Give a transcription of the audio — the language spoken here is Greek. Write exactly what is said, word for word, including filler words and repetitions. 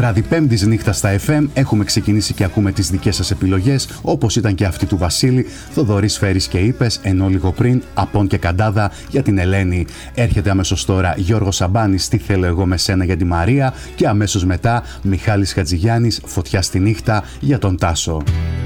βράδυ πέμπτης νύχτα στα εφ εμ έχουμε ξεκινήσει και ακούμε τις δικές σας επιλογές, όπως ήταν και αυτή του Βασίλη, Θοδωρής Φέρης και Είπες, ενώ λίγο πριν Απών και Καντάδα για την Ελένη. Έρχεται αμέσως τώρα Γιώργος Σαμπάνης, Τι θέλω εγώ με σένα για τη Μαρία, και αμέσως μετά Μιχάλης Χατζηγιάννης, Φωτιά στη νύχτα για τον Τάσο.